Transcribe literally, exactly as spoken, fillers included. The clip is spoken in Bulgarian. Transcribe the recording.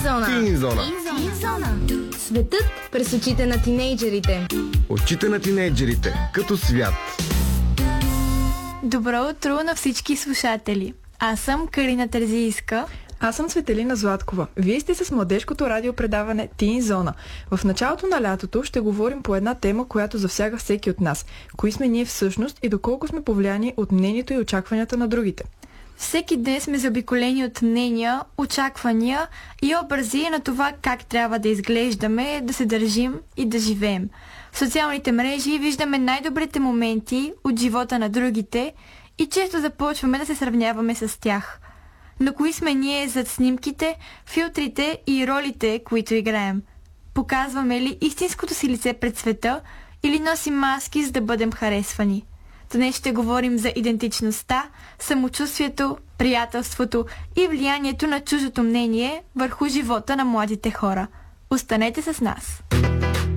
Тин зона. Тин зона. Тин зона. Светът през очите на тинейджерите. Очите на тинейджерите като свят. Добро утро на всички слушатели. Аз съм Карина Терзийска. Аз съм Цветелина Златкова. Вие сте с младежкото радиопредаване Тин зона. В началото на лятото ще говорим по една тема, която засяга всеки от нас. Кои сме ние всъщност и доколко сме повлияни от мнението и очакванията на другите. Всеки ден сме заобиколени от мнения, очаквания и образи на това как трябва да изглеждаме, да се държим и да живеем. В социалните мрежи виждаме най-добрите моменти от живота на другите и често започваме да се сравняваме с тях. Но кои сме ние зад снимките, филтрите и ролите, които играем? Показваме ли истинското си лице пред света или носим маски, за да бъдем харесвани? Днес ще говорим за идентичността, самочувствието, приятелството и влиянието на чуждото мнение върху живота на младите хора. Останете с нас!